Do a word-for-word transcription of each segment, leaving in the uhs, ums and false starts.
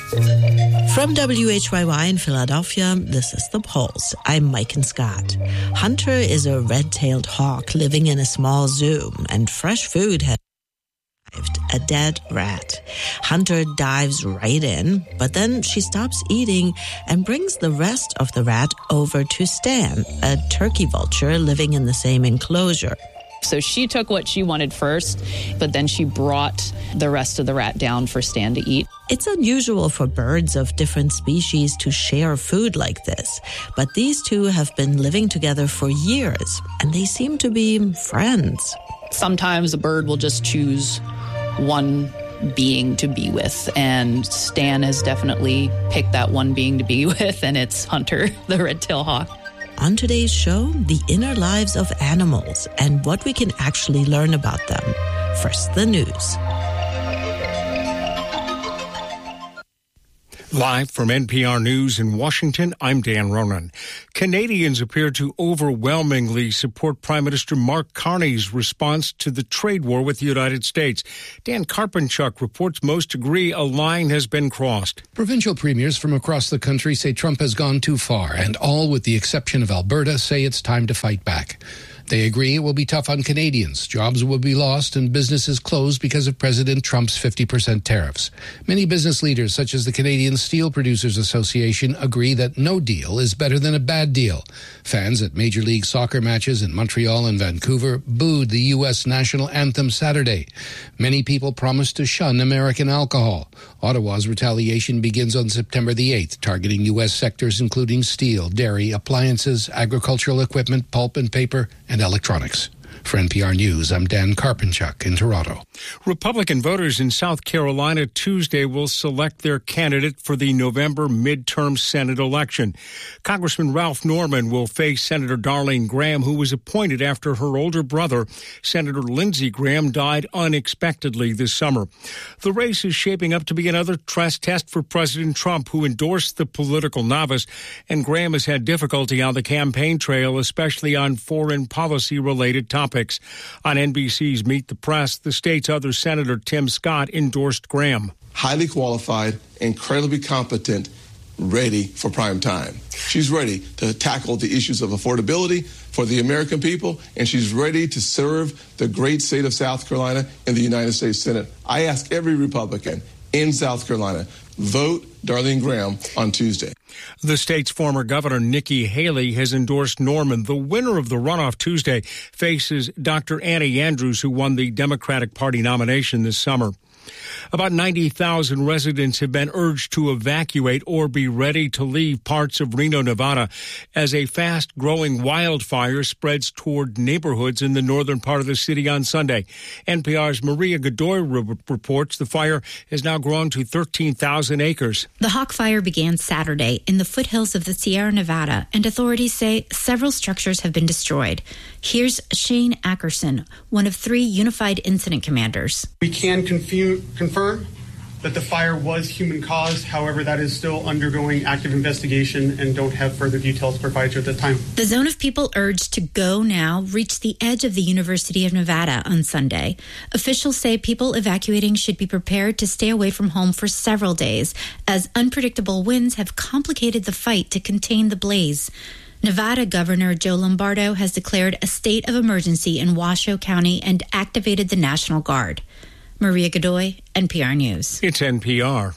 From W H Y Y in Philadelphia, this is The Pulse. I'm Maiken Scott. Hunter is a red-tailed hawk living in a small zoo, and fresh food has arrived, a dead rat. Hunter dives right in, but then she stops eating and brings the rest of the rat over to Stan, a turkey vulture living in the same enclosure. So she took what she wanted first, but then she brought the rest of the rat down for Stan to eat. It's unusual for birds of different species to share food like this, but these two have been living together for years, and they seem to be friends. Sometimes a bird will just choose one being to be with, and Stan has definitely picked that one being to be with, and it's Hunter, the red-tailed hawk. On today's show, the inner lives of animals and what we can actually learn about them. First, the news. Live from N P R News in Washington, I'm Dan Ronan. Canadians appear to overwhelmingly support Prime Minister Mark Carney's response to the trade war with the United States. Dan Karpenchuk reports most agree a line has been crossed. Provincial premiers from across the country say Trump has gone too far, and all, with the exception of Alberta, say it's time to fight back. They agree it will be tough on Canadians. Jobs will be lost and businesses closed because of President Trump's fifty percent tariffs. Many business leaders, such as the Canadian Steel Producers Association, agree that no deal is better than a bad deal. Fans at Major League Soccer matches in Montreal and Vancouver booed the U S national anthem Saturday. Many people promised to shun American alcohol. Ottawa's retaliation begins on September the eighth, targeting U S sectors including steel, dairy, appliances, agricultural equipment, pulp and paper, and electronics. For N P R News, I'm Dan Karpenchuk in Toronto. Republican voters in South Carolina Tuesday will select their candidate for the November midterm Senate election. Congressman Ralph Norman will face Senator Darlene Graham, who was appointed after her older brother, Senator Lindsey Graham, died unexpectedly this summer. The race is shaping up to be another stress test for President Trump, who endorsed the political novice, and Graham has had difficulty on the campaign trail, especially on foreign policy-related topics. On N B C's Meet the Press, the state's other Senator Tim Scott endorsed Graham. Highly qualified, incredibly competent, ready for prime time. She's ready to tackle the issues of affordability for the American people, and she's ready to serve the great state of South Carolina in the United States Senate. I ask every Republican in South Carolina, vote Darlene Graham on Tuesday. The state's former governor, Nikki Haley, has endorsed Norman. The winner of the runoff Tuesday faces Doctor Annie Andrews, who won the Democratic Party nomination this summer. About ninety thousand residents have been urged to evacuate or be ready to leave parts of Reno, Nevada, as a fast-growing wildfire spreads toward neighborhoods in the northern part of the city on Sunday. N P R's Maria Godoy re- reports the fire has now grown to thirteen thousand acres. The Hawk Fire began Saturday in the foothills of the Sierra Nevada, and authorities say several structures have been destroyed. Here's Shane Ackerson, one of three Unified Incident Commanders. We can confu- confirm that the fire was human-caused. However, that is still undergoing active investigation and don't have further details to provide you at this time. The zone of people urged to go now reached the edge of the University of Nevada on Sunday. Officials say people evacuating should be prepared to stay away from home for several days, as unpredictable winds have complicated the fight to contain the blaze. Nevada Governor Joe Lombardo has declared a state of emergency in Washoe County and activated the National Guard. Maria Godoy, N P R News. It's N P R.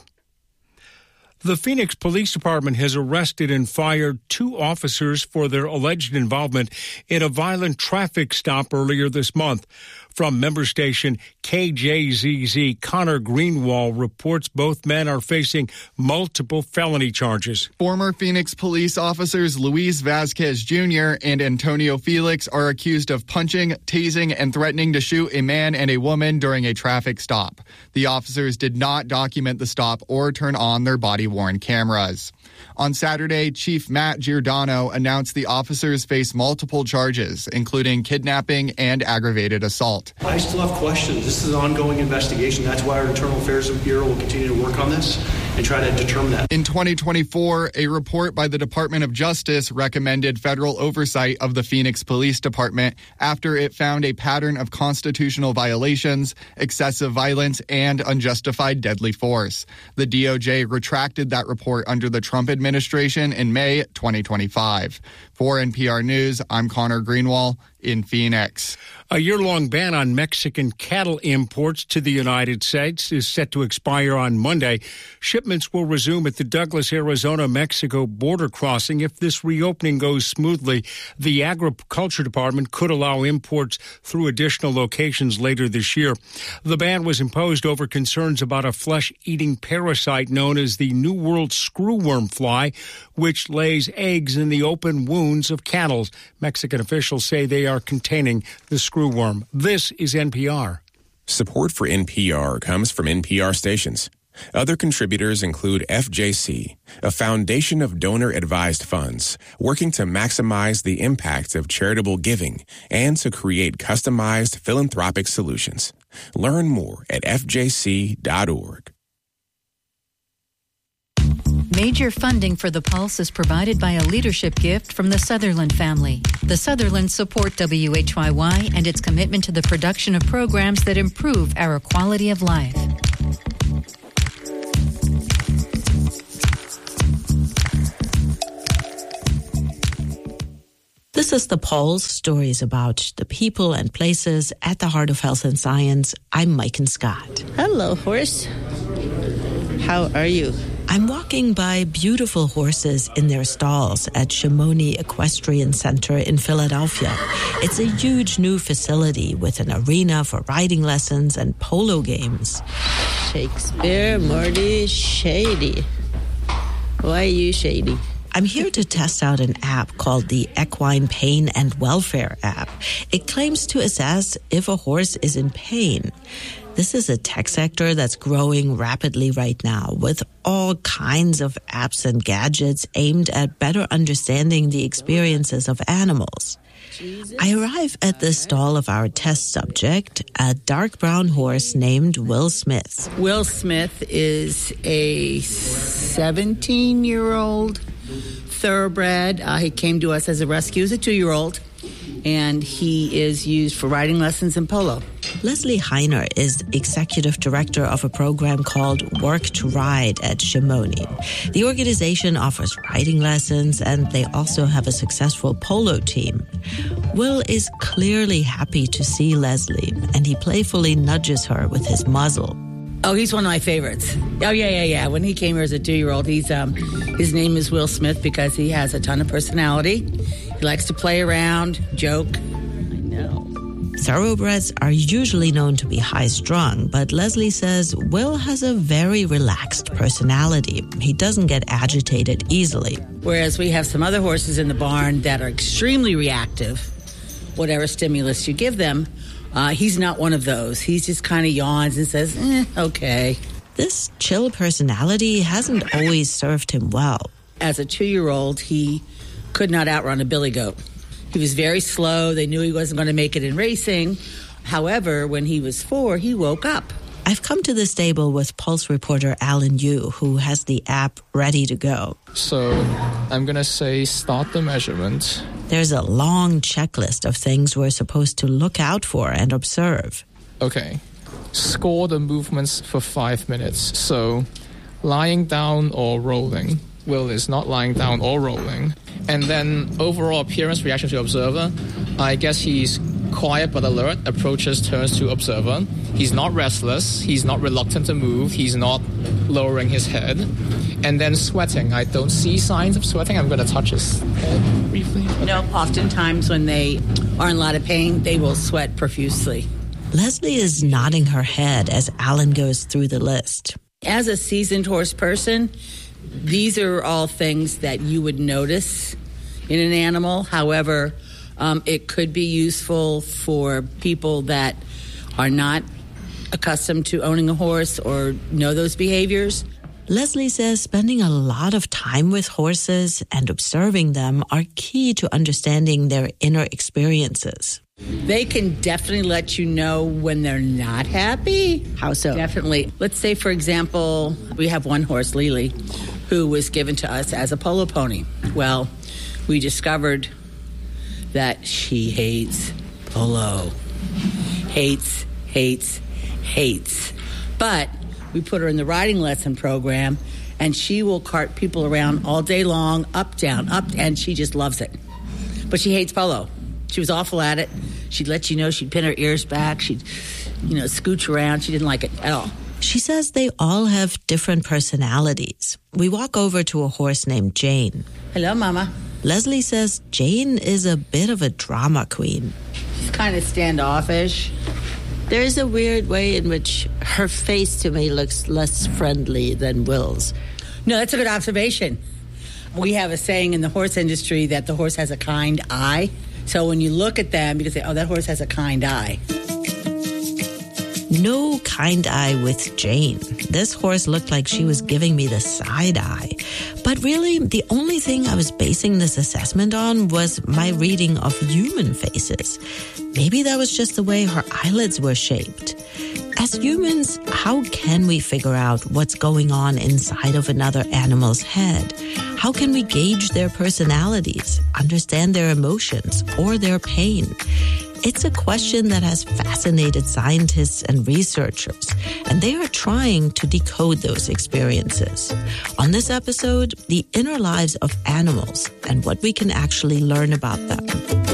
The Phoenix Police Department has arrested and fired two officers for their alleged involvement in a violent traffic stop earlier this month. From member station K J Z Z, Connor Greenwald reports both men are facing multiple felony charges. Former Phoenix police officers Luis Vasquez Junior and Antonio Felix are accused of punching, tasing, and threatening to shoot a man and a woman during a traffic stop. The officers did not document the stop or turn on their body-worn cameras. On Saturday, Chief Matt Giordano announced the officers face multiple charges, including kidnapping and aggravated assault. I still have questions. This is an ongoing investigation. That's why our Internal Affairs Bureau will continue to work on this. and try to determine that. In twenty twenty-four, a report by the Department of Justice recommended federal oversight of the Phoenix Police Department after it found a pattern of constitutional violations, excessive violence, and unjustified deadly force. The D O J retracted that report under the Trump administration in May twenty twenty-five. For N P R News, I'm Connor Greenwald in Phoenix. A year-long ban on Mexican cattle imports to the United States is set to expire on Monday. Shipments will resume at the Douglas, Arizona-Mexico border crossing. If this reopening goes smoothly, the Agriculture Department could allow imports through additional locations later this year. The ban was imposed over concerns about a flesh-eating parasite known as the New World screwworm fly, which lays eggs in the open wounds of cattle. Mexican officials say they are containing the screwworm. This is N P R. Support for N P R comes from N P R stations. Other contributors include F J C, a foundation of donor-advised funds working to maximize the impact of charitable giving and to create customized philanthropic solutions. Learn more at F J C dot org. Major funding for The Pulse is provided by a leadership gift from the Sutherland family. The Sutherlands support W H Y Y and its commitment to the production of programs that improve our quality of life. This is The Pulse, stories about the people and places at the heart of health and science. I'm Maiken Scott. Hello, horse. How are you? I'm walking by beautiful horses in their stalls at Chamonix Equestrian Center in Philadelphia. It's a huge new facility with an arena for riding lessons and polo games. Shakespeare, Morty, shady. Why are you shady? I'm here to test out an app called the Equine Pain and Welfare app. It claims to assess if a horse is in pain. This is a tech sector that's growing rapidly right now, with all kinds of apps and gadgets aimed at better understanding the experiences of animals. I arrive at the stall of our test subject, a dark brown horse named Will Smith. Will Smith is a seventeen-year-old thoroughbred. Uh, he came to us as a rescue as a two-year-old, and he is used for riding lessons and polo. Leslie Heiner is executive director of a program called Work to Ride at Chamonix. The organization offers riding lessons, and they also have a successful polo team. Will is clearly happy to see Leslie, and he playfully nudges her with his muzzle. Oh, he's one of my favorites. Oh, yeah, yeah, yeah. When he came here as a two-year-old, he's um, his name is Will Smith because he has a ton of personality. He likes to play around, joke. I know. Thoroughbreds are usually known to be high-strung, but Leslie says Will has a very relaxed personality. He doesn't get agitated easily. Whereas we have some other horses in the barn that are extremely reactive, whatever stimulus you give them. Uh, he's not one of those. He just kind of yawns and says, eh, okay. This chill personality hasn't always served him well. As a two-year-old, he could not outrun a billy goat. He was very slow. They knew he wasn't going to make it in racing. However, when he was four, he woke up. I've come to the stable with Pulse reporter Alan Yu, who has the app ready to go. So I'm going to say start the measurement. There's a long checklist of things we're supposed to look out for and observe. Okay. Score the movements for five minutes. So lying down or rolling. Will is not lying down or rolling. And then overall appearance reaction to observer. I guess he's quiet but alert, approaches, turns to observer. He's not restless. He's not reluctant to move. He's not lowering his head. And then sweating. I don't see signs of sweating. I'm going to touch his head briefly. Okay. No, oftentimes when they are in a lot of pain, they will sweat profusely. Leslie is nodding her head as Alan goes through the list. As a seasoned horse person, these are all things that you would notice in an animal. However, um, it could be useful for people that are not accustomed to owning a horse or know those behaviors. Leslie says spending a lot of time with horses and observing them are key to understanding their inner experiences. They can definitely let you know when they're not happy. How so? Definitely. Let's say, for example, we have one horse, Lily, who was given to us as a polo pony. Well, we discovered that she hates polo. Hates, hates, hates. But we put her in the riding lesson program, and she will cart people around all day long, up, down, up, and she just loves it. But she hates polo. She was awful at it. She'd let you know, she'd pin her ears back, she'd, you know, scooch around. She didn't like it at all. She says they all have different personalities. We walk over to a horse named Jane. Hello, Mama. Leslie says Jane is a bit of a drama queen. She's kind of standoffish. There is a weird way in which her face to me looks less friendly than Will's. No, that's a good observation. We have a saying in the horse industry that the horse has a kind eye. So when you look at them, you can say, oh, that horse has a kind eye. No kind eye with Jane. This horse looked like she was giving me the side eye. But really, the only thing I was basing this assessment on was my reading of human faces. Maybe that was just the way her eyelids were shaped. As humans, how can we figure out what's going on inside of another animal's head? How can we gauge their personalities, understand their emotions, or their pain? It's a question that has fascinated scientists and researchers, and they are trying to decode those experiences. On this episode, the inner lives of animals and what we can actually learn about them.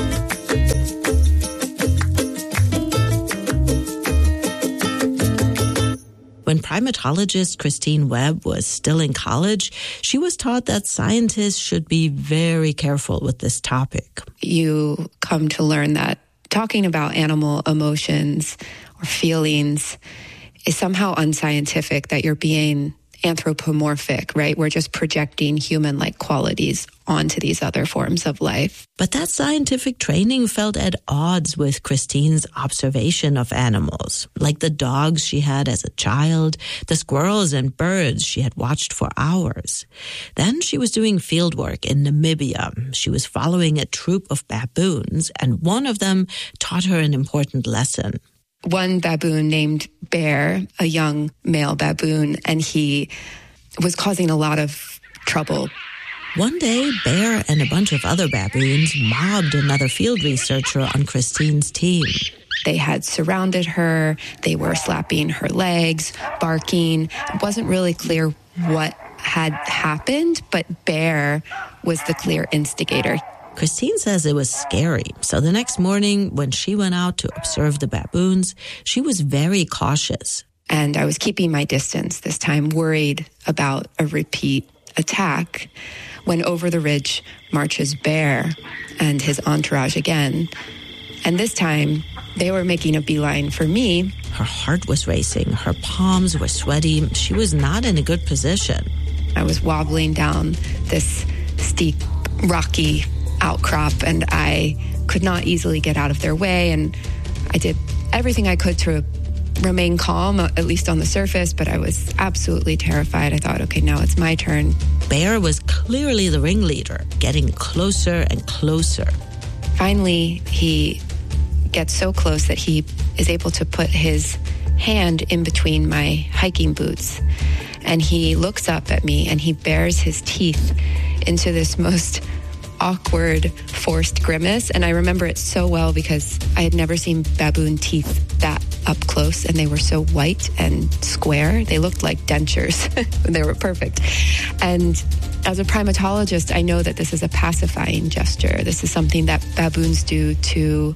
When primatologist Christine Webb was still in college, she was taught that scientists should be very careful with this topic. You come to learn that talking about animal emotions or feelings is somehow unscientific, that you're being anthropomorphic, right? We're just projecting human-like qualities onto these other forms of life. But that scientific training felt at odds with Christine's observation of animals, like the dogs she had as a child, the squirrels and birds she had watched for hours. Then she was doing field work in Namibia. She was following a troop of baboons, and one of them taught her an important lesson. One baboon named Bear, a young male baboon, and he was causing a lot of trouble. One day, Bear and a bunch of other baboons mobbed another field researcher on Christine's team. They had surrounded her. They were slapping her legs, barking. It wasn't really clear what had happened, but Bear was the clear instigator. Christine says it was scary. So the next morning, when she went out to observe the baboons, she was very cautious. And I was keeping my distance this time, worried about a repeat attack, when over the ridge marches Bear and his entourage again. And this time, they were making a beeline for me. Her heart was racing. Her palms were sweaty. She was not in a good position. I was wobbling down this steep, rocky outcrop, and I could not easily get out of their way. And I did everything I could to remain calm, at least on the surface, but I was absolutely terrified. I thought, okay, now it's my turn. Bear was clearly the ringleader, getting closer and closer. Finally, he gets so close that he is able to put his hand in between my hiking boots. And he looks up at me and he bares his teeth into this most awkward, forced grimace. And I remember it so well because I had never seen baboon teeth that up close, and they were so white and square. They looked like dentures. They were perfect. And as a primatologist, I know that this is a pacifying gesture. This is something that baboons do to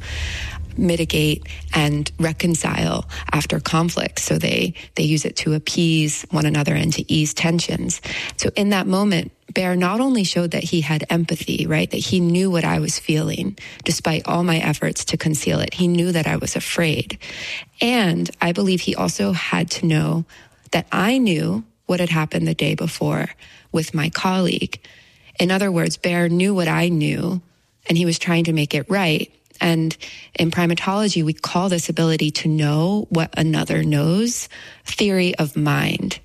mitigate and reconcile after conflict. So they, they use it to appease one another and to ease tensions. So in that moment, Bear not only showed that he had empathy, right? That he knew what I was feeling, despite all my efforts to conceal it. He knew that I was afraid. And I believe he also had to know that I knew what had happened the day before with my colleague. In other words, Bear knew what I knew, and he was trying to make it right. And in primatology, we call this ability to know what another knows theory of mind.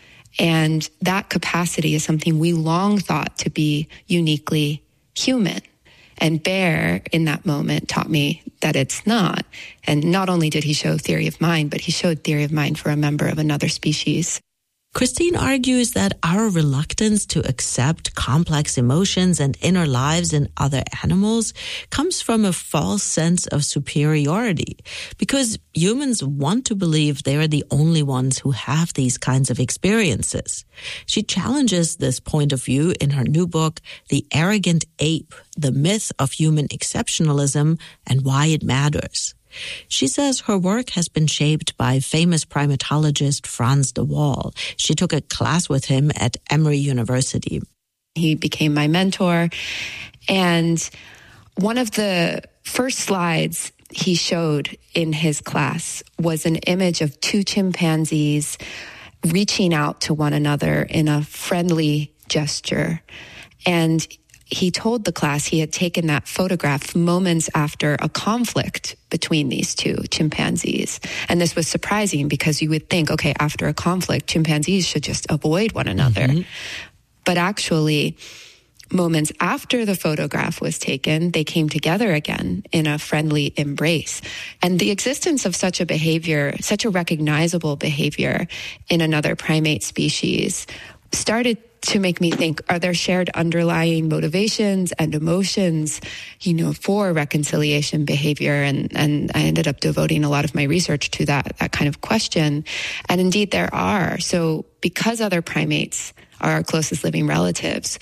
And that capacity is something we long thought to be uniquely human. And Bear, in that moment, taught me that it's not. And not only did he show theory of mind, but he showed theory of mind for a member of another species. Christine argues that our reluctance to accept complex emotions and inner lives in other animals comes from a false sense of superiority, because humans want to believe they are the only ones who have these kinds of experiences. She challenges this point of view in her new book, The Arrogant Ape, The Myth of Human Exceptionalism and Why It Matters. She says her work has been shaped by famous primatologist Frans de Waal. She took a class with him at Emory University. He became my mentor. And one of the first slides he showed in his class was an image of two chimpanzees reaching out to one another in a friendly gesture. And he told the class he had taken that photograph moments after a conflict between these two chimpanzees. And this was surprising because you would think, okay, after a conflict, chimpanzees should just avoid one another. Mm-hmm. But actually, moments after the photograph was taken, they came together again in a friendly embrace. And the existence of such a behavior, such a recognizable behavior in another primate species, started to make me think, are there shared underlying motivations and emotions, you know, for reconciliation behavior? And, and I ended up devoting a lot of my research to that, that kind of question. And indeed there are. So because other primates are our closest living relatives,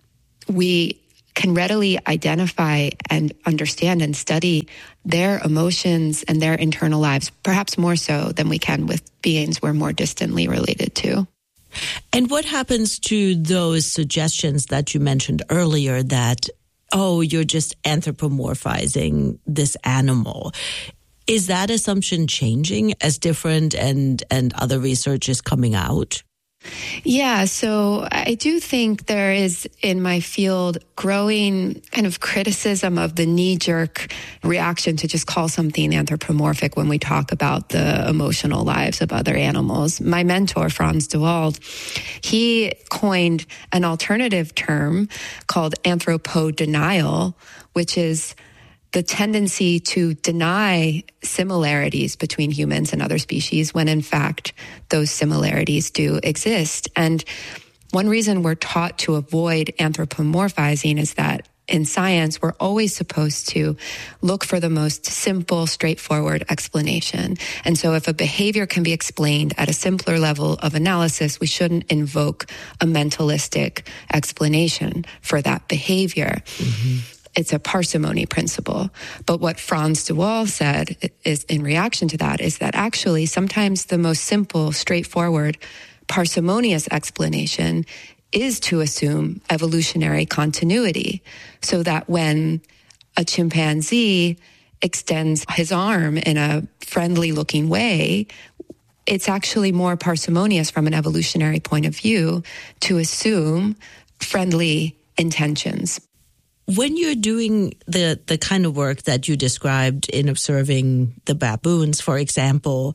we can readily identify and understand and study their emotions and their internal lives, perhaps more so than we can with beings we're more distantly related to. And what happens to those suggestions that you mentioned earlier that, oh, you're just anthropomorphizing this animal? Is that assumption changing as different and, and other research is coming out? Yeah, so I do think there is in my field growing kind of criticism of the knee-jerk reaction to just call something anthropomorphic when we talk about the emotional lives of other animals. My mentor, Frans de Waal, he coined an alternative term called anthropodenial, which is the tendency to deny similarities between humans and other species when in fact those similarities do exist. And one reason we're taught to avoid anthropomorphizing is that in science, we're always supposed to look for the most simple, straightforward explanation. And so if a behavior can be explained at a simpler level of analysis, we shouldn't invoke a mentalistic explanation for that behavior. Mm-hmm. It's a parsimony principle. But what Frans de Waal said is in reaction to that is that actually sometimes the most simple, straightforward, parsimonious explanation is to assume evolutionary continuity, so that when a chimpanzee extends his arm in a friendly-looking way, it's actually more parsimonious from an evolutionary point of view to assume friendly intentions. When you're doing the, the kind of work that you described in observing the baboons, for example,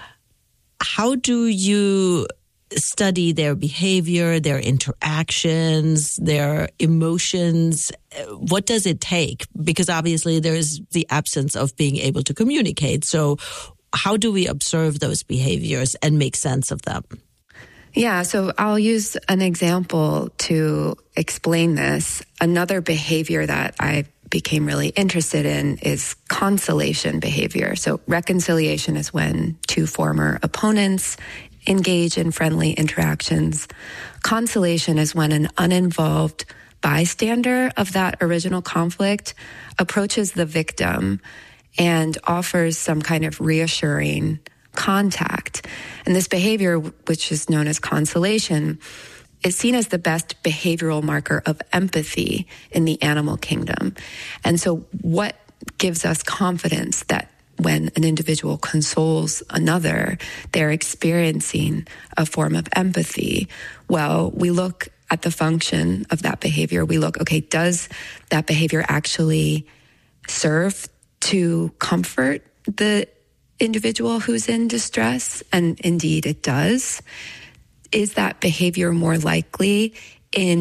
how do you study their behavior, their interactions, their emotions? What does it take? Because obviously there's the absence of being able to communicate. So how do we observe those behaviors and make sense of them? Yeah, so I'll use an example to explain this. Another behavior that I became really interested in is consolation behavior. So reconciliation is when two former opponents engage in friendly interactions. Consolation is when an uninvolved bystander of that original conflict approaches the victim and offers some kind of reassuring contact. And this behavior, which is known as consolation, is seen as the best behavioral marker of empathy in the animal kingdom. And so what gives us confidence that when an individual consoles another, they're experiencing a form of empathy? Well, we look at the function of that behavior. We look, okay, does that behavior actually serve to comfort the individual who's in distress? And indeed it does. Is that behavior more likely in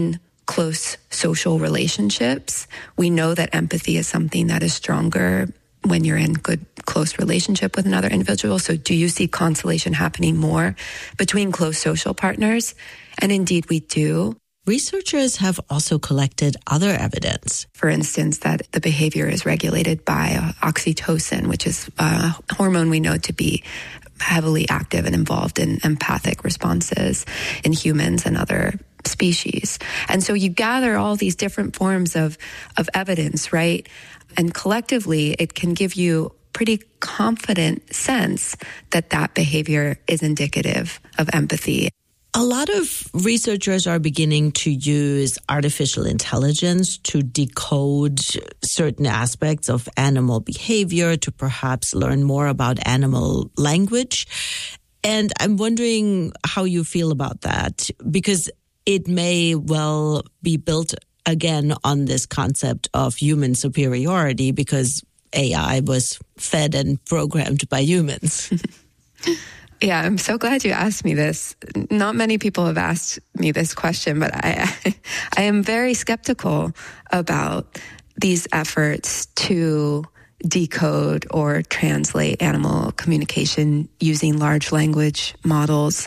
close social relationships. We know that empathy is something that is stronger when you're in good, close relationship with another individual. So do you see constellation happening more between close social partners? And indeed, we do. Researchers have also collected other evidence. For instance, that the behavior is regulated by oxytocin, which is a hormone we know to be heavily active and involved in empathic responses in humans and other species. And so you gather all these different forms of, of evidence, right? And collectively, it can give you pretty confident sense that that behavior is indicative of empathy. A lot of researchers are beginning to use artificial intelligence to decode certain aspects of animal behavior, to perhaps learn more about animal language. And I'm wondering how you feel about that, because it may well be built again on this concept of human superiority, because A I was fed and programmed by humans. Yeah, I'm so glad you asked me this. Not many people have asked me this question, but I, I am very skeptical about these efforts to decode or translate animal communication using large language models.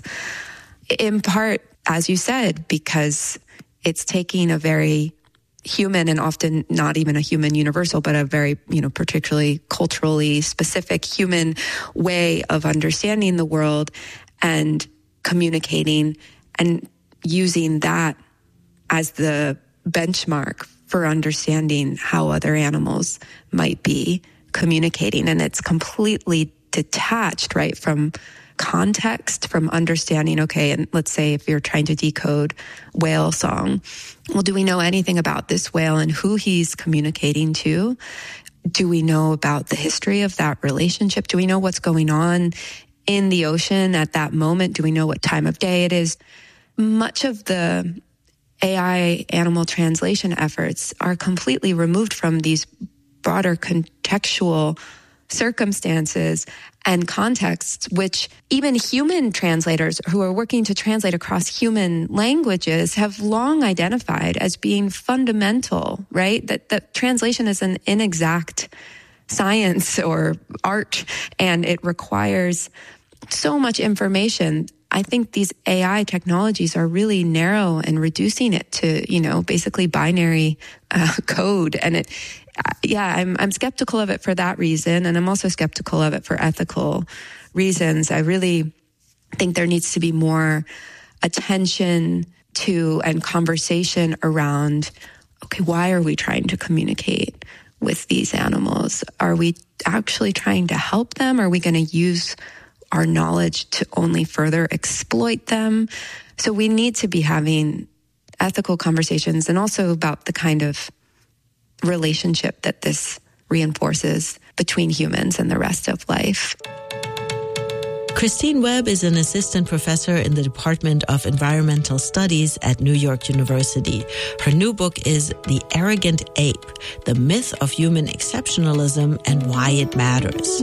In part, as you said, because it's taking a very human and often not even a human universal, but a very, you know, particularly culturally specific human way of understanding the world and communicating, and using that as the benchmark for understanding how other animals might be communicating. And it's completely detached, right, from context, from understanding, okay, and let's say if you're trying to decode whale song, well, do we know anything about this whale and who he's communicating to? Do we know about the history of that relationship? Do we know what's going on in the ocean at that moment? Do we know what time of day it is? Much of the A I animal translation efforts are completely removed from these broader contextual circumstances and contexts, which even human translators who are working to translate across human languages have long identified as being fundamental, right? That, that translation is an inexact science or art, and it requires so much information. I think these A I technologies are really narrow and reducing it to, you know, basically binary uh, code. And it, yeah, I'm I'm skeptical of it for that reason, and I'm also skeptical of it for ethical reasons. I really think there needs to be more attention to and conversation around, okay, why are we trying to communicate with these animals? Are we actually trying to help them? Are we going to use our knowledge to only further exploit them? So we need to be having ethical conversations, and also about the kind of relationship that this reinforces between humans and the rest of life. Christine Webb is an assistant professor in the Department of Environmental Studies at New York University. Her new book is The Arrogant Ape: The Myth of Human Exceptionalism and Why It Matters.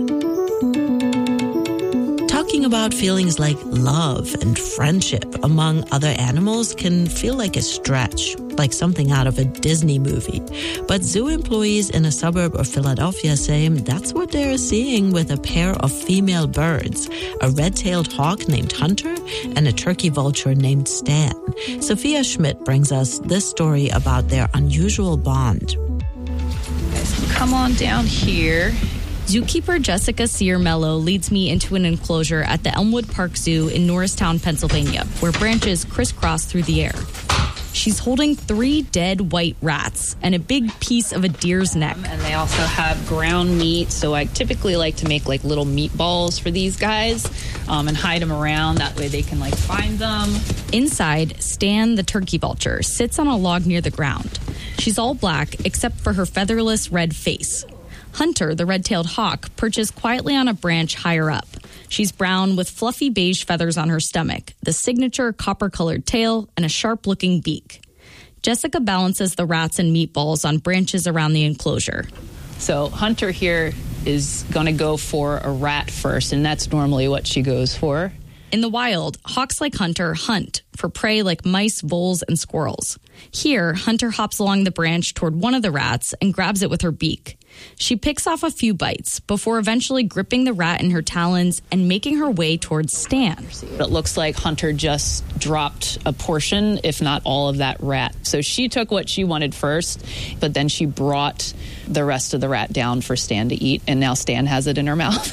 Talking about feelings like love and friendship among other animals can feel like a stretch, like something out of a Disney movie. But zoo employees in a suburb of Philadelphia say that's what they're seeing with a pair of female birds, a red-tailed hawk named Hunter and a turkey vulture named Stan. Sophia Schmidt brings us this story about their unusual bond. You guys can come on down here. Zookeeper Jessica Searmello leads me into an enclosure at the Elmwood Park Zoo in Norristown, Pennsylvania, where branches crisscross through the air. She's holding three dead white rats and a big piece of a deer's neck. And they also have ground meat, so I typically like to make like little meatballs for these guys um, and hide them around. That way they can like find them. Inside, Stan, the turkey vulture, sits on a log near the ground. She's all black except for her featherless red face. Hunter, the red-tailed hawk, perches quietly on a branch higher up. She's brown with fluffy beige feathers on her stomach, the signature copper-colored tail, and a sharp-looking beak. Jessica balances the rats and meatballs on branches around the enclosure. So Hunter here is going to go for a rat first, and that's normally what she goes for. In the wild, hawks like Hunter hunt for prey like mice, voles, and squirrels. Here, Hunter hops along the branch toward one of the rats and grabs it with her beak. She picks off a few bites before eventually gripping the rat in her talons and making her way towards Stan. It looks like Hunter just dropped a portion, if not all of that rat. So she took what she wanted first, but then she brought the rest of the rat down for Stan to eat, and now Stan has it in her mouth.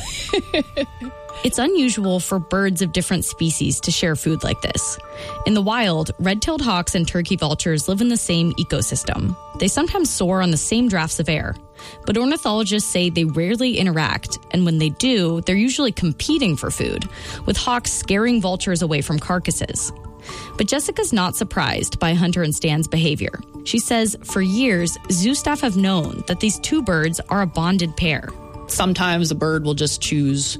It's unusual for birds of different species to share food like this. In the wild, red-tailed hawks and turkey vultures live in the same ecosystem. They sometimes soar on the same drafts of air. But ornithologists say they rarely interact, and when they do, they're usually competing for food, with hawks scaring vultures away from carcasses. But Jessica's not surprised by Hunter and Stan's behavior. She says for years, zoo staff have known that these two birds are a bonded pair. Sometimes a bird will just choose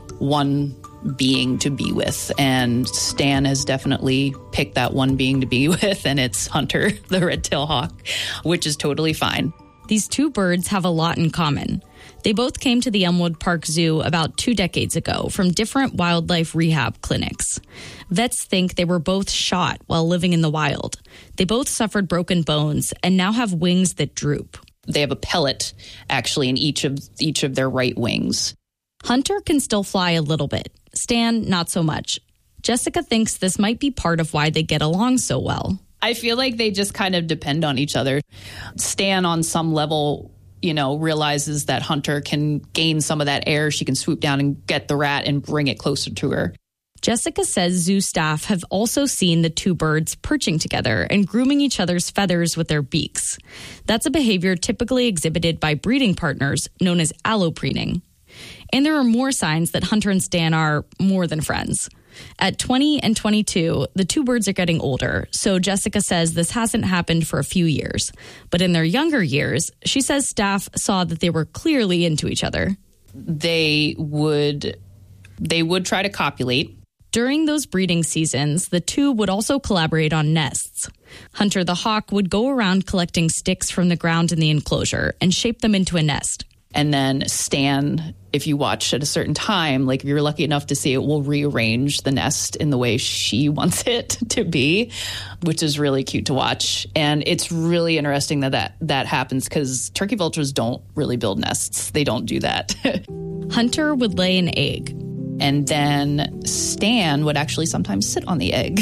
one being to be with, and Stan has definitely picked that one being to be with, and it's Hunter, the red-tailed hawk, which is totally fine. These two birds have a lot in common. They both came to the Elmwood Park Zoo about two decades ago from different wildlife rehab clinics. Vets think they were both shot while living in the wild. They both suffered broken bones and now have wings that droop. They have a pellet, actually, in each of each of their right wings. Hunter can still fly a little bit. Stan, not so much. Jessica thinks this might be part of why they get along so well. I feel like they just kind of depend on each other. Stan, on some level, you know, realizes that Hunter can gain some of that air. She can swoop down and get the rat and bring it closer to her. Jessica says zoo staff have also seen the two birds perching together and grooming each other's feathers with their beaks. That's a behavior typically exhibited by breeding partners known as allopreening. And there are more signs that Hunter and Stan are more than friends. At twenty and twenty-two, the two birds are getting older, so Jessica says this hasn't happened for a few years. But in their younger years, she says staff saw that they were clearly into each other. They would, they would try to copulate. During those breeding seasons, the two would also collaborate on nests. Hunter the hawk would go around collecting sticks from the ground in the enclosure and shape them into a nest. And then Stan, if you watch at a certain time, like if you're lucky enough to see it, will rearrange the nest in the way she wants it to be, which is really cute to watch. And it's really interesting that that, that happens because turkey vultures don't really build nests. They don't do that. Hunter would lay an egg. And then Stan would actually sometimes sit on the egg.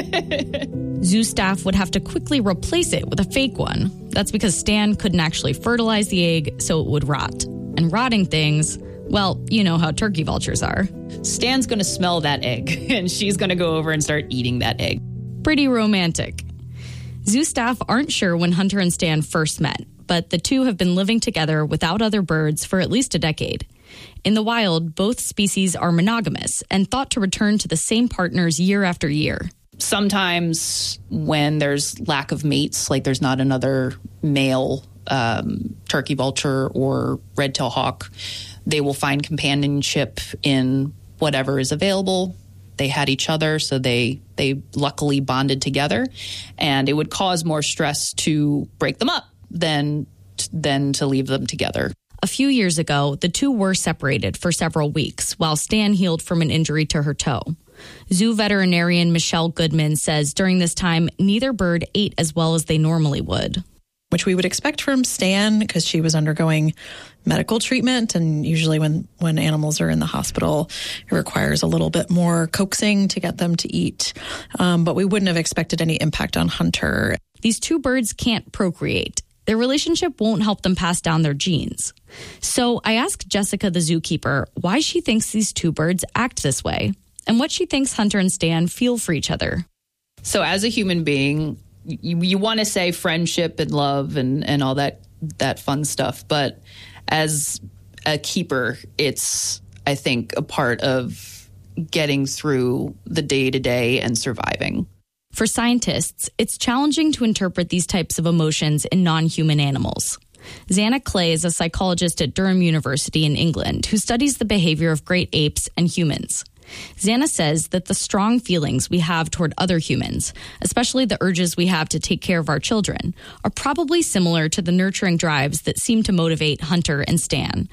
Zoo staff would have to quickly replace it with a fake one. That's because Stan couldn't actually fertilize the egg, so it would rot. And rotting things, well, you know how turkey vultures are. Stan's going to smell that egg, and she's going to go over and start eating that egg. Pretty romantic. Zoo staff aren't sure when Hunter and Stan first met, but the two have been living together without other birds for at least a decade. In the wild, both species are monogamous and thought to return to the same partners year after year. Sometimes when there's lack of mates, like there's not another male um, turkey vulture or red-tailed hawk, they will find companionship in whatever is available. They had each other, so they they luckily bonded together, and it would cause more stress to break them up than than to leave them together. A few years ago, the two were separated for several weeks while Stan healed from an injury to her toe. Zoo veterinarian Michelle Goodman says during this time, neither bird ate as well as they normally would. Which we would expect from Stan because she was undergoing medical treatment. And usually when, when animals are in the hospital, it requires a little bit more coaxing to get them to eat. Um, but we wouldn't have expected any impact on Hunter. These two birds can't procreate. Their relationship won't help them pass down their genes. So I asked Jessica the zookeeper why she thinks these two birds act this way and what she thinks Hunter and Stan feel for each other. So as a human being, you, you want to say friendship and love and, and all that that fun stuff. But as a keeper, it's, I think, a part of getting through the day-to-day and surviving. For scientists, it's challenging to interpret these types of emotions in non-human animals. Zana Clay is a psychologist at Durham University in England who studies the behavior of great apes and humans. Zana says that the strong feelings we have toward other humans, especially the urges we have to take care of our children, are probably similar to the nurturing drives that seem to motivate Hunter and Stan.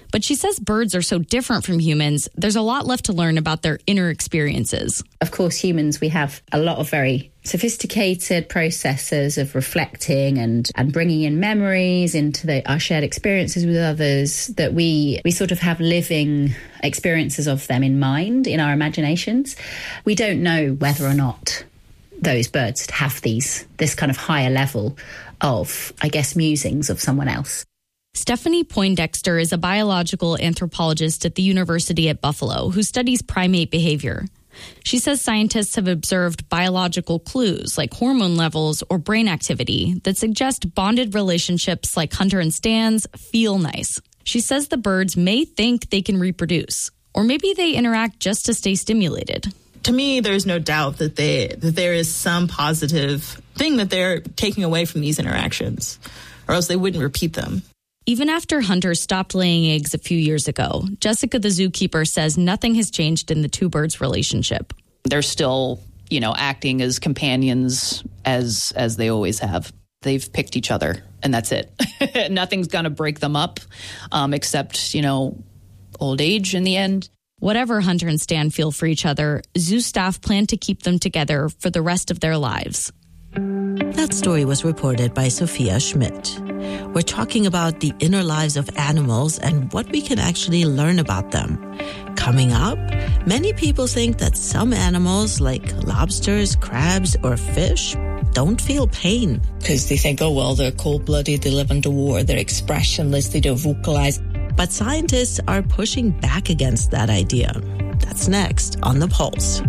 But she says birds are so different from humans, there's a lot left to learn about their inner experiences. Of course, humans, we have a lot of very sophisticated processes of reflecting and, and bringing in memories into the, our shared experiences with others, that we, we sort of have living experiences of them in mind, in our imaginations. We don't know whether or not those birds have these, this kind of higher level of, I guess, musings of someone else. Stephanie Poindexter is a biological anthropologist at the University at Buffalo who studies primate behavior. She says scientists have observed biological clues like hormone levels or brain activity that suggest bonded relationships like Hunter and Stan's feel nice. She says the birds may think they can reproduce, or maybe they interact just to stay stimulated. To me, there's no doubt that they that there is some positive thing that they're taking away from these interactions, or else they wouldn't repeat them. Even after Hunter stopped laying eggs a few years ago, Jessica the zookeeper says nothing has changed in the two birds' relationship. They're still, you know, acting as companions as as they always have. They've picked each other, and that's it. Nothing's going to break them up, um, except, you know, old age in the end. Whatever Hunter and Stan feel for each other, zoo staff plan to keep them together for the rest of their lives. That story was reported by Sophia Schmidt. We're talking about the inner lives of animals and what we can actually learn about them. Coming up, many people think that some animals like lobsters, crabs, or fish don't feel pain. Because they think, oh, well, they're cold-blooded, they live underwater, they're expressionless, they don't vocalize. But scientists are pushing back against that idea. That's next on The Pulse.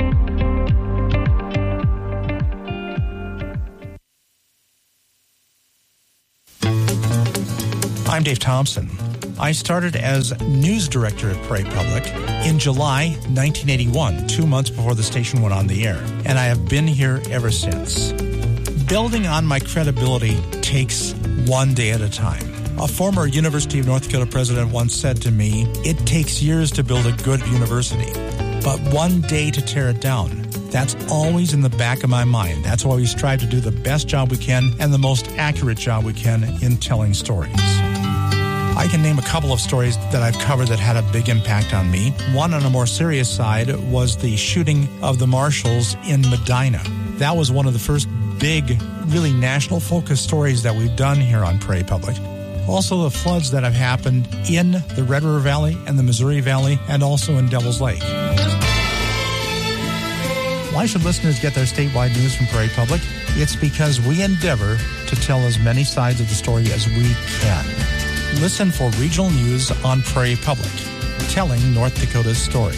I'm Dave Thompson. I started as news director at Prairie Public in July nineteen eighty-one, two months before the station went on the air, and I have been here ever since. Building on my credibility takes one day at a time. A former University of North Dakota president once said to me, "It takes years to build a good university, but one day to tear it down." That's always in the back of my mind. That's why we strive to do the best job we can and the most accurate job we can in telling stories. I can name a couple of stories that I've covered that had a big impact on me. One on a more serious side was the shooting of the marshals in Medina. That was one of the first big, really national focus stories that we've done here on Prairie Public. Also the floods that have happened in the Red River Valley and the Missouri Valley and also in Devil's Lake. Why should listeners get their statewide news from Prairie Public? It's because we endeavor to tell as many sides of the story as we can. Listen for regional news on Prairie Public, telling North Dakota's story.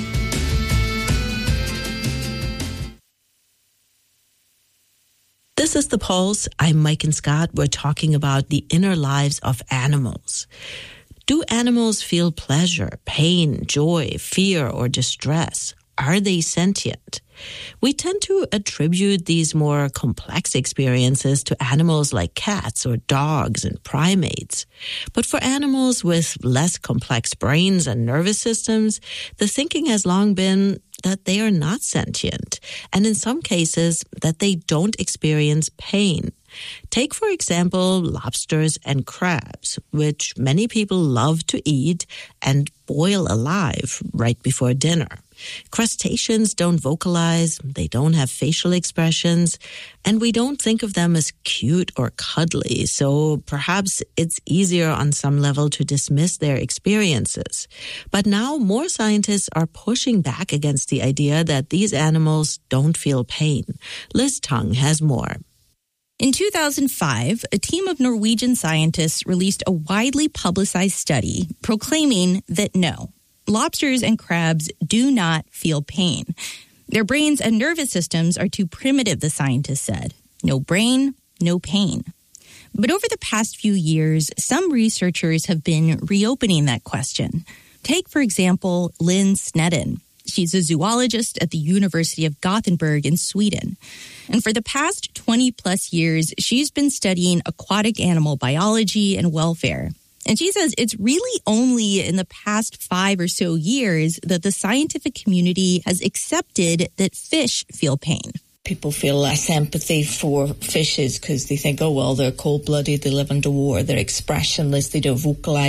This is The Pulse. I'm Mike and Scott. We're talking about the inner lives of animals. Do animals feel pleasure, pain, joy, fear, or distress? Are they sentient? We tend to attribute these more complex experiences to animals like cats or dogs and primates. But for animals with less complex brains and nervous systems, the thinking has long been that they are not sentient, and in some cases that they don't experience pain. Take, for example, lobsters and crabs, which many people love to eat and boil alive right before dinner. Crustaceans don't vocalize, they don't have facial expressions, and we don't think of them as cute or cuddly, so perhaps it's easier on some level to dismiss their experiences. But now more scientists are pushing back against the idea that these animals don't feel pain. Liz Tung has more. In two thousand five, a team of Norwegian scientists released a widely publicized study proclaiming that no, lobsters and crabs do not feel pain. Their brains and nervous systems are too primitive, the scientists said. No brain, no pain. But over the past few years, some researchers have been reopening that question. Take, for example, Lynn Snedden. She's a zoologist at the University of Gothenburg in Sweden. And for the past twenty plus years, she's been studying aquatic animal biology and welfare. And she says it's really only in the past five or so years that the scientific community has accepted that fish feel pain. People feel less empathy for fishes because they think, oh, well, they're cold-blooded, they live underwater, they're expressionless, they don't vocalize.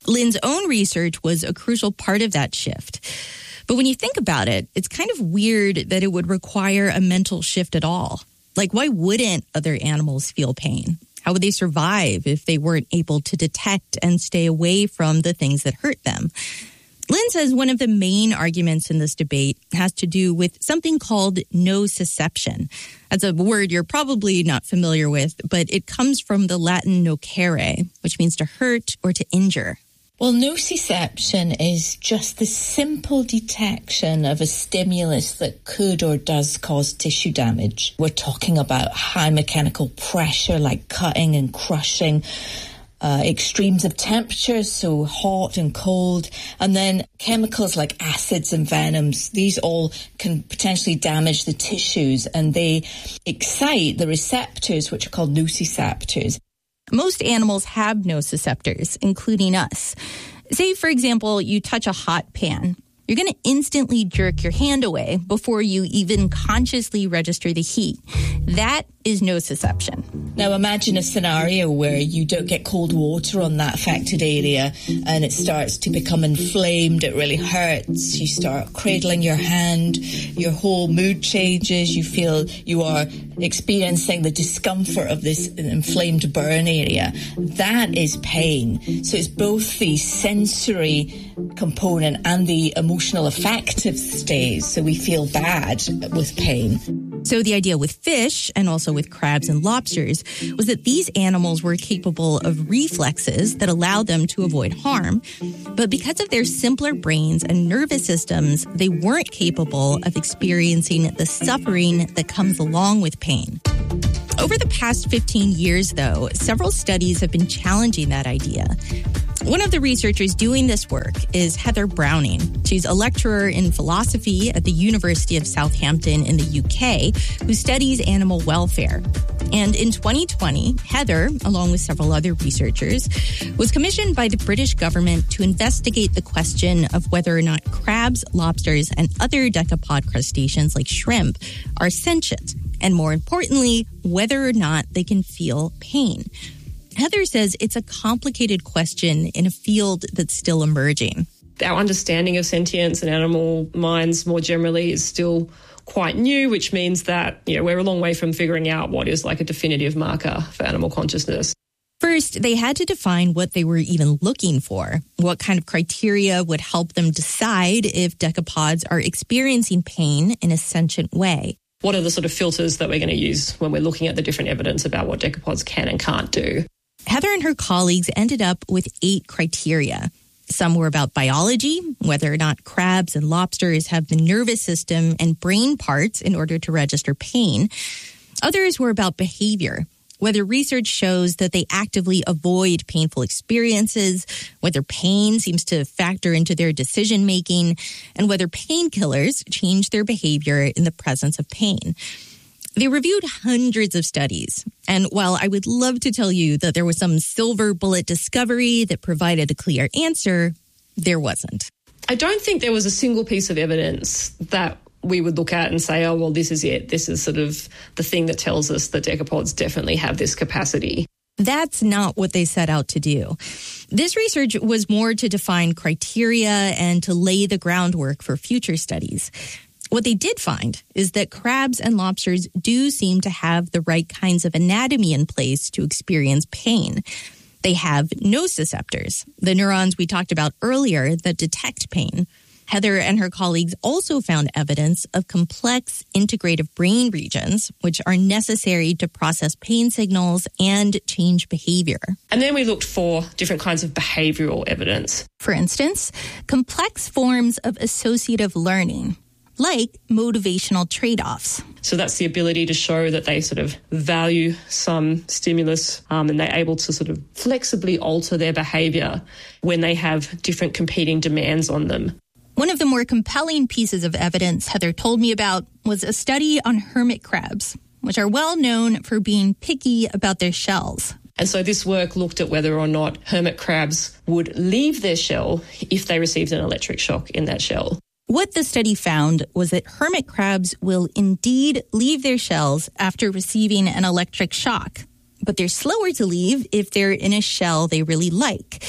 Lynn's own research was a crucial part of that shift. But when you think about it, it's kind of weird that it would require a mental shift at all. Like, why wouldn't other animals feel pain? How would they survive if they weren't able to detect and stay away from the things that hurt them? Lynn says one of the main arguments in this debate has to do with something called nociception. That's a word you're probably not familiar with, but it comes from the Latin nocere, which means to hurt or to injure. Well, nociception is just the simple detection of a stimulus that could or does cause tissue damage. We're talking about high mechanical pressure like cutting and crushing, Uh, extremes of temperature, so hot and cold, and then chemicals like acids and venoms. These all can potentially damage the tissues, and they excite the receptors, which are called nociceptors. Most animals have nociceptors, including us. Say, for example, you touch a hot pan. You're going to instantly jerk your hand away before you even consciously register the heat. That is nociception. Now imagine a scenario where you don't get cold water on that affected area and it starts to become inflamed. It really hurts. You start cradling your hand. Your whole mood changes. You feel you are experiencing the discomfort of this inflamed burn area. That is pain. So it's both the sensory component and the emotional affective stage. So we feel bad with pain. So the idea with fish and also with crabs and lobsters was that these animals were capable of reflexes that allowed them to avoid harm. But because of their simpler brains and nervous systems, they weren't capable of experiencing the suffering that comes along with pain. Over the past fifteen years, though, several studies have been challenging that idea. One of the researchers doing this work is Heather Browning. She's a lecturer in philosophy at the University of Southampton in the U K who studies animal welfare. And in twenty twenty, Heather, along with several other researchers, was commissioned by the British government to investigate the question of whether or not crabs, lobsters, and other decapod crustaceans like shrimp are sentient, and more importantly, whether or not they can feel pain. Heather says it's a complicated question in a field that's still emerging. Our understanding of sentience and animal minds more generally is still quite new, which means that, you know, we're a long way from figuring out what is like a definitive marker for animal consciousness. First, they had to define what they were even looking for. What kind of criteria would help them decide if decapods are experiencing pain in a sentient way? What are the sort of filters that we're going to use when we're looking at the different evidence about what decapods can and can't do? Heather and her colleagues ended up with eight criteria. Some were about biology, whether or not crabs and lobsters have the nervous system and brain parts in order to register pain. Others were about behavior, whether research shows that they actively avoid painful experiences, whether pain seems to factor into their decision-making, and whether painkillers change their behavior in the presence of pain. They reviewed hundreds of studies, and while I would love to tell you that there was some silver bullet discovery that provided a clear answer, there wasn't. I don't think there was a single piece of evidence that we would look at and say, oh, well, this is it. This is sort of the thing that tells us that decapods definitely have this capacity. That's not what they set out to do. This research was more to define criteria and to lay the groundwork for future studies. What they did find is that crabs and lobsters do seem to have the right kinds of anatomy in place to experience pain. They have nociceptors, the neurons we talked about earlier that detect pain. Heather and her colleagues also found evidence of complex integrative brain regions, which are necessary to process pain signals and change behavior. And then we looked for different kinds of behavioral evidence. For instance, complex forms of associative learning, like motivational trade-offs. So that's the ability to show that they sort of value some stimulus um, and they're able to sort of flexibly alter their behaviour when they have different competing demands on them. One of the more compelling pieces of evidence Heather told me about was a study on hermit crabs, which are well known for being picky about their shells. And so this work looked at whether or not hermit crabs would leave their shell if they received an electric shock in that shell. What the study found was that hermit crabs will indeed leave their shells after receiving an electric shock, but they're slower to leave if they're in a shell they really like.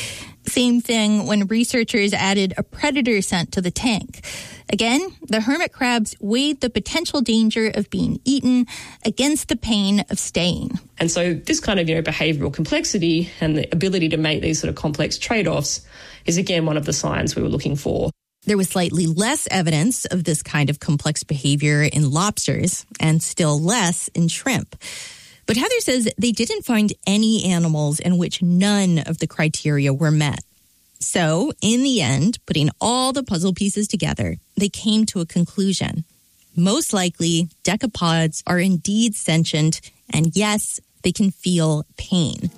Same thing when researchers added a predator scent to the tank. Again, the hermit crabs weighed the potential danger of being eaten against the pain of staying. And so this kind of, you know, behavioural complexity and the ability to make these sort of complex trade-offs is, again, one of the signs we were looking for. There was slightly less evidence of this kind of complex behavior in lobsters and still less in shrimp. But Heather says they didn't find any animals in which none of the criteria were met. So, in the end, putting all the puzzle pieces together, they came to a conclusion. Most likely, decapods are indeed sentient, and yes, they can feel pain.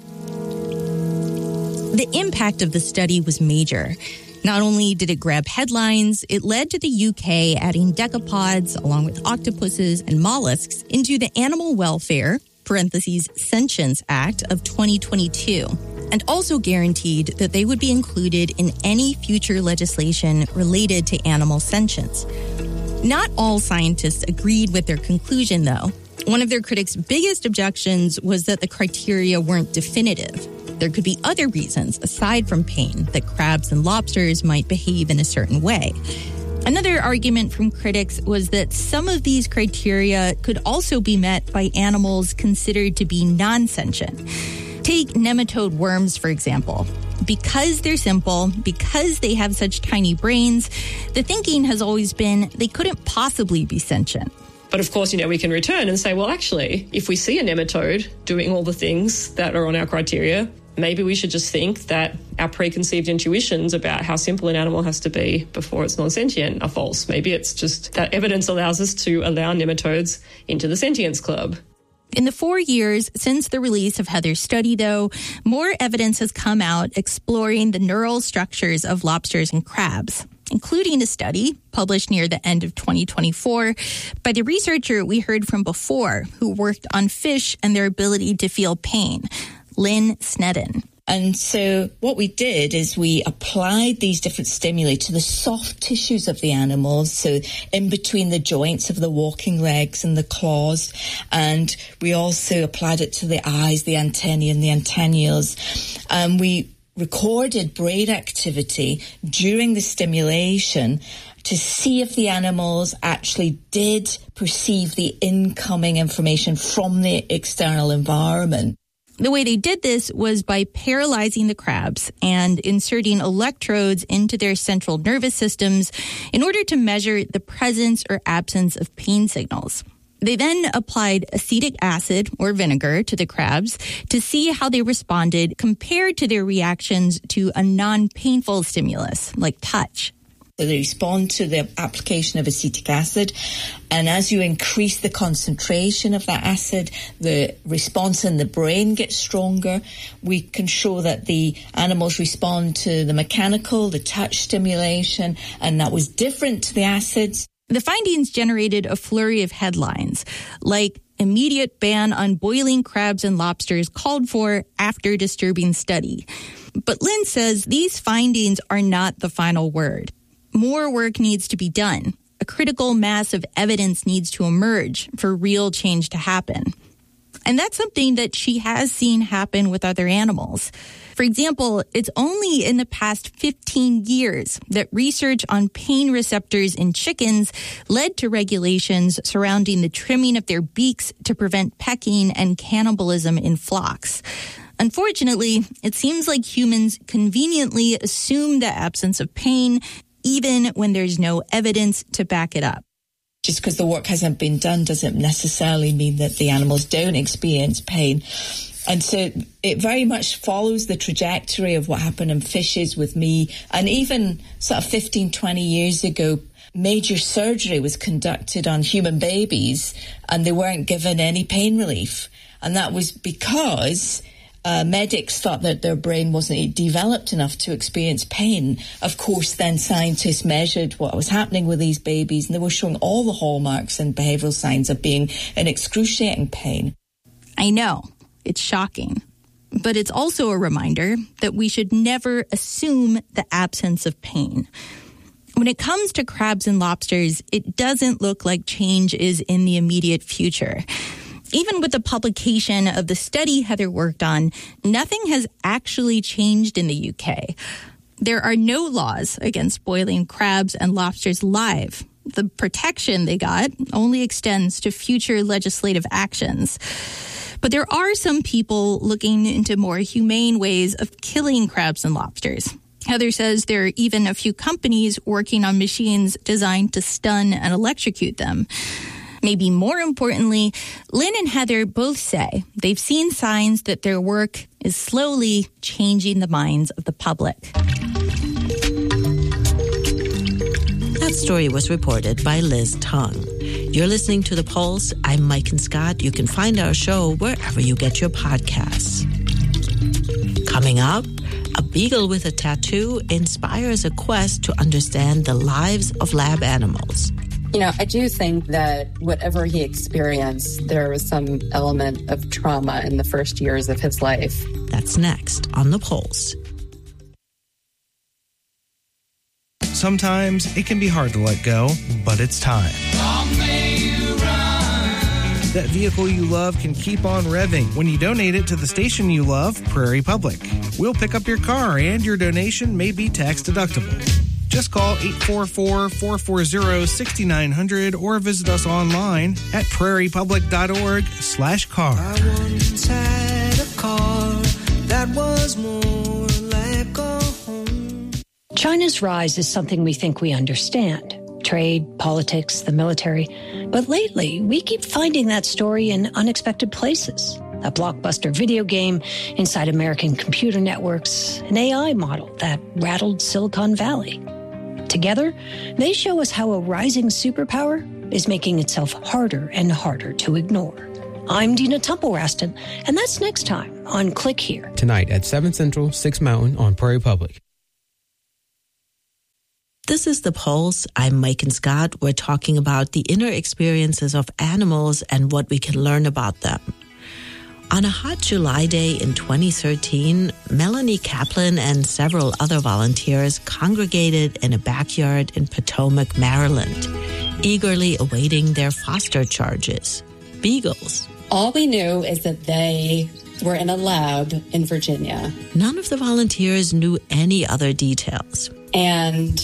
The impact of the study was major. Not only did it grab headlines, it led to the U K adding decapods, along with octopuses and mollusks, into the Animal Welfare parentheses Sentience Act of twenty twenty-two, and also guaranteed that they would be included in any future legislation related to animal sentience. Not all scientists agreed with their conclusion, though. One of their critics' biggest objections was that the criteria weren't definitive. There could be other reasons, aside from pain, that crabs and lobsters might behave in a certain way. Another argument from critics was that some of these criteria could also be met by animals considered to be non-sentient. Take nematode worms, for example. Because they're simple, because they have such tiny brains, the thinking has always been they couldn't possibly be sentient. But of course, you know, we can return and say, well, actually, if we see a nematode doing all the things that are on our criteria, maybe we should just think that our preconceived intuitions about how simple an animal has to be before it's non-sentient are false. Maybe it's just that evidence allows us to allow nematodes into the sentience club. In the four years since the release of Heather's study, though, more evidence has come out exploring the neural structures of lobsters and crabs, including a study published near the end of twenty twenty-four by the researcher we heard from before who worked on fish and their ability to feel pain, Lynn Snedden. And so what we did is we applied these different stimuli to the soft tissues of the animals, so in between the joints of the walking legs and the claws. And we also applied it to the eyes, the antennae and the antennules. And um, we recorded brain activity during the stimulation to see if the animals actually did perceive the incoming information from the external environment. The way they did this was by paralyzing the crabs and inserting electrodes into their central nervous systems in order to measure the presence or absence of pain signals. They then applied acetic acid or vinegar to the crabs to see how they responded compared to their reactions to a non-painful stimulus like touch. They respond to the application of acetic acid, and as you increase the concentration of that acid, the response in the brain gets stronger. We can show that the animals respond to the mechanical, the touch stimulation, and that was different to the acids. The findings generated a flurry of headlines, like immediate ban on boiling crabs and lobsters called for after disturbing study. But Lynn says these findings are not the final word. More work needs to be done. A critical mass of evidence needs to emerge for real change to happen. And that's something that she has seen happen with other animals. For example, it's only in the past fifteen years that research on pain receptors in chickens led to regulations surrounding the trimming of their beaks to prevent pecking and cannibalism in flocks. Unfortunately, it seems like humans conveniently assume the absence of pain even when there's no evidence to back it up. Just because the work hasn't been done doesn't necessarily mean that the animals don't experience pain. And so it very much follows the trajectory of what happened in fishes with me. And even sort of fifteen, twenty years ago, major surgery was conducted on human babies and they weren't given any pain relief. And that was because Uh, medics thought that their brain wasn't developed enough to experience pain. Of course, then scientists measured what was happening with these babies, and they were showing all the hallmarks and behavioral signs of being in excruciating pain. I know, it's shocking. But it's also a reminder that we should never assume the absence of pain. When it comes to crabs and lobsters, it doesn't look like change is in the immediate future. Even with the publication of the study Heather worked on, nothing has actually changed in the U K. There are no laws against boiling crabs and lobsters live. The protection they got only extends to future legislative actions. But there are some people looking into more humane ways of killing crabs and lobsters. Heather says there are even a few companies working on machines designed to stun and electrocute them. Maybe more importantly, Lynn and Heather both say they've seen signs that their work is slowly changing the minds of the public. That story was reported by Liz Tung. You're listening to The Pulse. I'm Mike Scott. You can find our show wherever you get your podcasts. Coming up, a beagle with a tattoo inspires a quest to understand the lives of lab animals. You know, I do think that whatever he experienced, there was some element of trauma in the first years of his life. That's next on The Pulse. Sometimes it can be hard to let go, but it's time. That vehicle you love can keep on revving when you donate it to the station you love, Prairie Public. We'll pick up your car and your donation may be tax deductible. Just call eight four four, four four zero, six nine zero zero or visit us online at prairiepublic.org slash car. I once had a car that was more like a home. China's rise is something we think we understand. Trade, politics, the military. But lately, we keep finding that story in unexpected places. A blockbuster video game inside American computer networks, an A I model that rattled Silicon Valley. Together, they show us how a rising superpower is making itself harder and harder to ignore. I'm Dina Temple-Raston, and that's next time on Click Here. Tonight at seven Central, six Mountain on Prairie Public. This is The Pulse. I'm Mike and Scott. We're talking about the inner experiences of animals and what we can learn about them. On a hot July day in twenty thirteen, Melanie Kaplan and several other volunteers congregated in a backyard in Potomac, Maryland, eagerly awaiting their foster charges, beagles. All we knew is that they were in a lab in Virginia. None of the volunteers knew any other details. And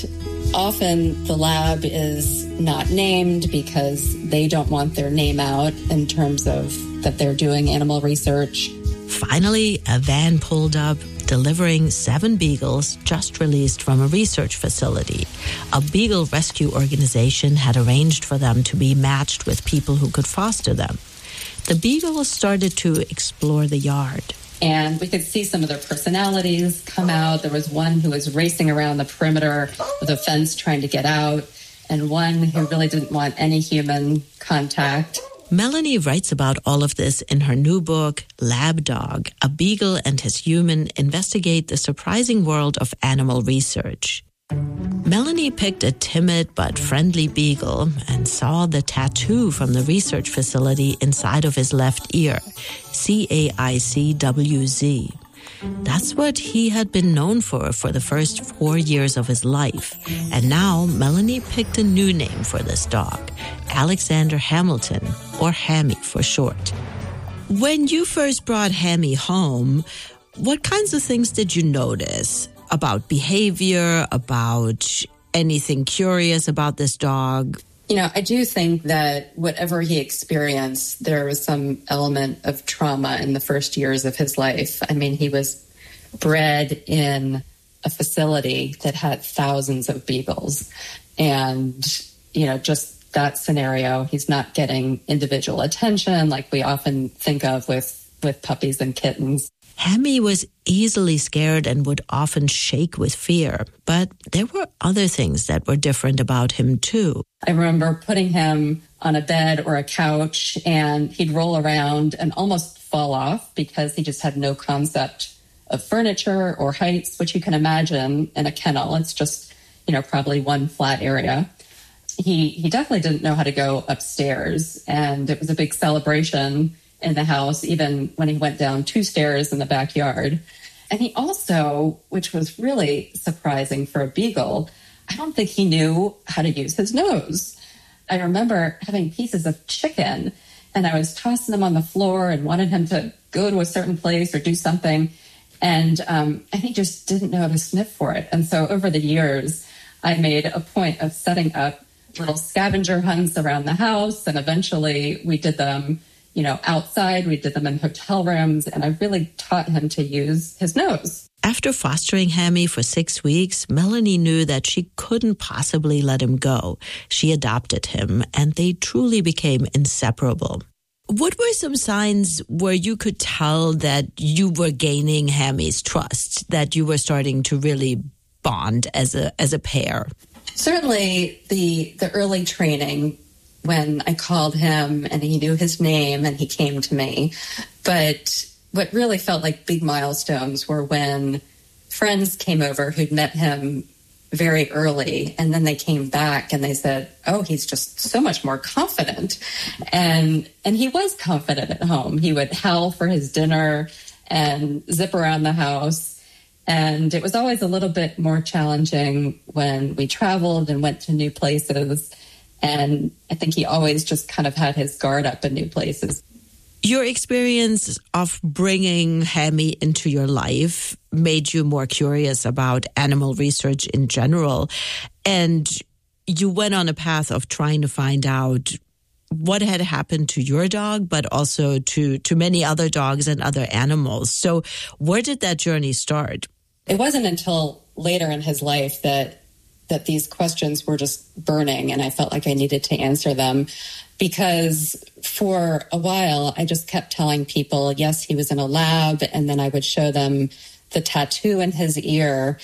often the lab is not named because they don't want their name out in terms of that they're doing animal research. Finally, a van pulled up, delivering seven beagles just released from a research facility. A beagle rescue organization had arranged for them to be matched with people who could foster them. The beagles started to explore the yard. And we could see some of their personalities come out. There was one who was racing around the perimeter of the fence trying to get out, and one who really didn't want any human contact. Melanie writes about all of this in her new book, Lab Dog, A Beagle and His Human Investigate the Surprising World of Animal Research. Melanie picked a timid but friendly beagle and saw the tattoo from the research facility inside of his left ear, C A I C W Z. That's what he had been known for for the first four years of his life. And now Melanie picked a new name for this dog, Alexander Hamilton, or Hammy for short. When you first brought Hammy home, what kinds of things did you notice about behavior, about anything curious about this dog? You know, I do think that whatever he experienced, there was some element of trauma in the first years of his life. I mean, he was bred in a facility that had thousands of beagles. And, you know, just that scenario, he's not getting individual attention like we often think of with, with puppies and kittens. Hammy was easily scared and would often shake with fear, but there were other things that were different about him too. I remember putting him on a bed or a couch and he'd roll around and almost fall off because he just had no concept of furniture or heights, which you can imagine in a kennel. It's just, you know, probably one flat area. He, he definitely didn't know how to go upstairs, and it was a big celebration in the house, even when he went down two stairs in the backyard. And he also, which was really surprising for a beagle, I don't think he knew how to use his nose. I remember having pieces of chicken and I was tossing him on the floor and wanted him to go to a certain place or do something. And, um, and he just didn't know how to sniff for it. And so over the years, I made a point of setting up little scavenger hunts around the house. And eventually we did them, you know, outside. We did them in hotel rooms. And I really taught him to use his nose. After fostering Hammy for six weeks, Melanie knew that she couldn't possibly let him go. She adopted him, and they truly became inseparable. What were some signs where you could tell that you were gaining Hammy's trust, that you were starting to really bond as a as a pair? Certainly the the early training, when I called him and he knew his name and he came to me. But what really felt like big milestones were when friends came over who'd met him very early, and then they came back and they said, oh, he's just so much more confident. And and he was confident at home. He would howl for his dinner and zip around the house. And it was always a little bit more challenging when we traveled and went to new places. And I think he always just kind of had his guard up in new places. Your experience of bringing Hammy into your life made you more curious about animal research in general, and you went on a path of trying to find out what had happened to your dog, but also to, to many other dogs and other animals. So where did that journey start? It wasn't until later in his life that that these questions were just burning, and I felt like I needed to answer them. Because for a while, I just kept telling people, yes, he was in a lab, and then I would show them the tattoo in his ear.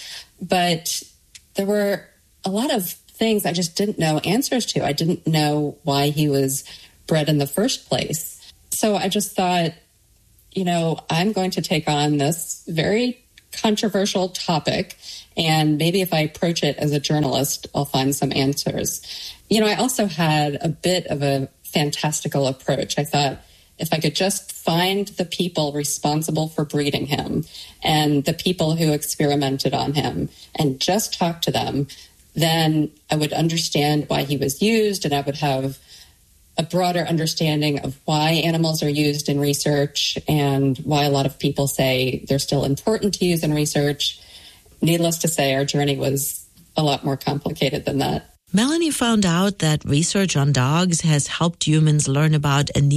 But there were a lot of things I just didn't know answers to. I didn't know why he was bred in the first place. So I just thought, you know, I'm going to take on this very controversial topic, and maybe if I approach it as a journalist, I'll find some answers. You know, I also had a bit of a fantastical approach. I thought if I could just find the people responsible for breeding him and the people who experimented on him and just talk to them, then I would understand why he was used, and I would have a broader understanding of why animals are used in research and why a lot of people say they're still important to use in research. Needless to say, our journey was a lot more complicated than that. Melanie found out that research on dogs has helped humans learn about a